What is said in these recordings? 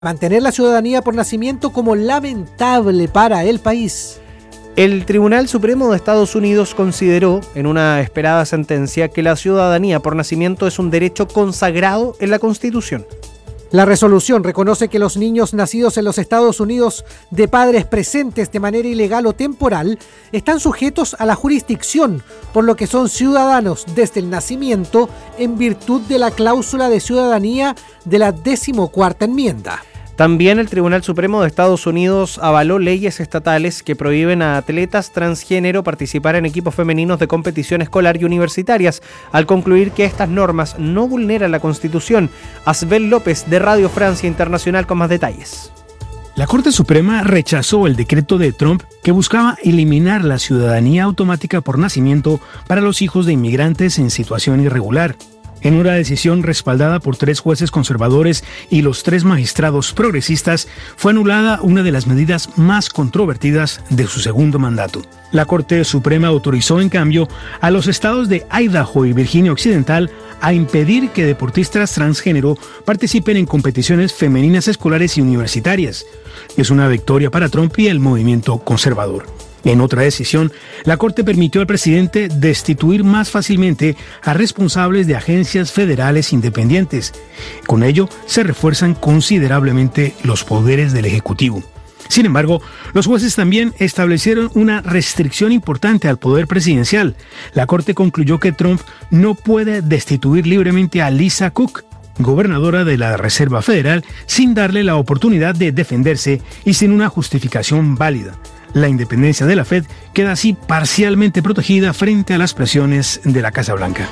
mantener la ciudadanía por nacimiento como lamentable para el país. El Tribunal Supremo de Estados Unidos consideró, en una esperada sentencia, que la ciudadanía por nacimiento es un derecho consagrado en la Constitución. La resolución reconoce que los niños nacidos en los Estados Unidos de padres presentes de manera ilegal o temporal están sujetos a la jurisdicción, por lo que son ciudadanos desde el nacimiento en virtud de la cláusula de ciudadanía de la 14ª enmienda. También el Tribunal Supremo de Estados Unidos avaló leyes estatales que prohíben a atletas transgénero participar en equipos femeninos de competición escolar y universitarias, al concluir que estas normas no vulneran la Constitución. Asbel López, de Radio Francia Internacional, con más detalles. La Corte Suprema rechazó el decreto de Trump que buscaba eliminar la ciudadanía automática por nacimiento para los hijos de inmigrantes en situación irregular. En una decisión respaldada por 3 jueces conservadores y los 3 magistrados progresistas, fue anulada una de las medidas más controvertidas de su segundo mandato. La Corte Suprema autorizó, en cambio, a los estados de Idaho y Virginia Occidental a impedir que deportistas transgénero participen en competiciones femeninas escolares y universitarias. Es una victoria para Trump y el movimiento conservador. En otra decisión, la Corte permitió al presidente destituir más fácilmente a responsables de agencias federales independientes. Con ello, se refuerzan considerablemente los poderes del Ejecutivo. Sin embargo, los jueces también establecieron una restricción importante al poder presidencial. La Corte concluyó que Trump no puede destituir libremente a Lisa Cook, gobernadora de la Reserva Federal, sin darle la oportunidad de defenderse y sin una justificación válida. La independencia de la Fed queda así parcialmente protegida frente a las presiones de la Casa Blanca.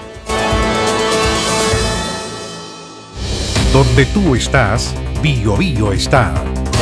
Donde tú estás, Bío Bío está.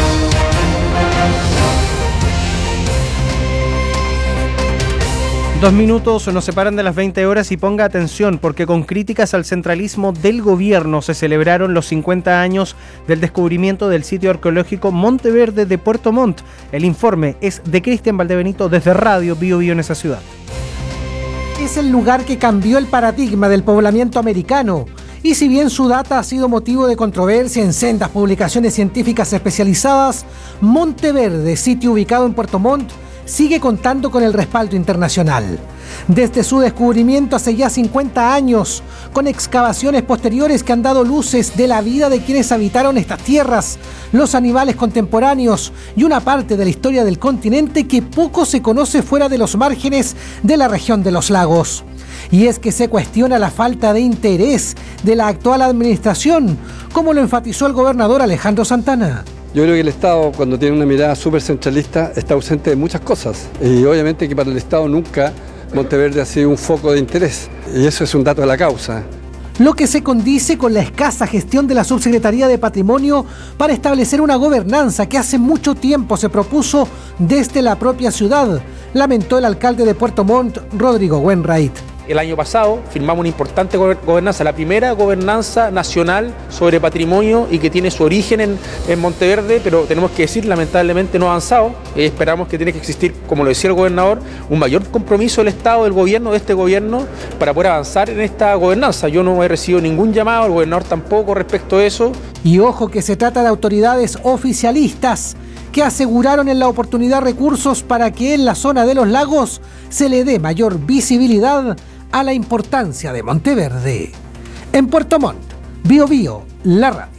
Dos minutos nos separan de las 20 horas y ponga atención porque con críticas al centralismo del gobierno se celebraron los 50 años del descubrimiento del sitio arqueológico Monteverde de Puerto Montt. El informe es de Cristian Valdebenito desde Radio Bío Bío en esa ciudad. Es el lugar que cambió el paradigma del poblamiento americano. Y si bien su data ha sido motivo de controversia en sendas publicaciones científicas especializadas, Monteverde, sitio ubicado en Puerto Montt, sigue contando con el respaldo internacional. Desde su descubrimiento hace ya 50 años, con excavaciones posteriores que han dado luces de la vida de quienes habitaron estas tierras, los animales contemporáneos y una parte de la historia del continente que poco se conoce fuera de los márgenes de la región de los lagos. Y es que se cuestiona la falta de interés de la actual administración, como lo enfatizó el gobernador Alejandro Santana. Yo creo que el Estado, cuando tiene una mirada súper centralista, está ausente de muchas cosas. Y obviamente que para el Estado nunca Monteverde ha sido un foco de interés. Y eso es un dato de la causa. Lo que se condice con la escasa gestión de la Subsecretaría de Patrimonio para establecer una gobernanza que hace mucho tiempo se propuso desde la propia ciudad, lamentó el alcalde de Puerto Montt, Rodrigo Wainwright. El año pasado firmamos una importante gobernanza, la primera gobernanza nacional sobre patrimonio y que tiene su origen en Monteverde, pero tenemos que decir, lamentablemente no ha avanzado. Esperamos que tiene que existir, como lo decía el gobernador, un mayor compromiso del Estado, del gobierno, de este gobierno, para poder avanzar en esta gobernanza. Yo no he recibido ningún llamado, el gobernador tampoco respecto a eso. Y ojo que se trata de autoridades oficialistas que aseguraron en la oportunidad recursos para que en la zona de los lagos se le dé mayor visibilidad a la importancia de Monteverde. En Puerto Montt, Bío Bío, la radio.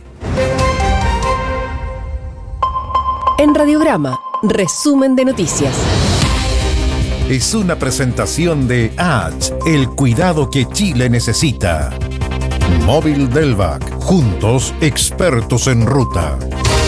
En Radiograma, resumen de noticias. Es una presentación de ATS, el cuidado que Chile necesita. Móvil Delvac, juntos expertos en ruta.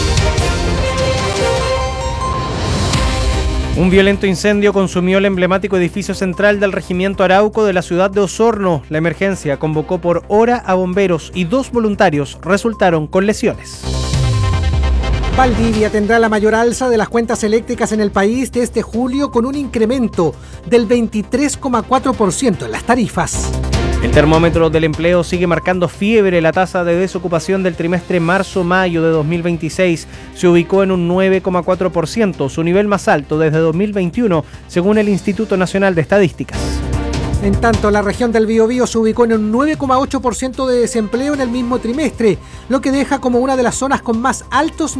Un violento incendio consumió el emblemático edificio central del Regimiento Arauco de la ciudad de Osorno. La emergencia convocó por hora a bomberos y 2 voluntarios resultaron con lesiones. Valdivia tendrá la mayor alza de las cuentas eléctricas en el país desde julio, con un incremento del 23,4% en las tarifas. El termómetro del empleo sigue marcando fiebre. La tasa de desocupación del trimestre marzo-mayo de 2026 se ubicó en un 9,4%, su nivel más alto desde 2021, según el Instituto Nacional de Estadísticas. En tanto, la región del Biobío se ubicó en un 9,8% de desempleo en el mismo trimestre, lo que deja como una de las zonas con más altos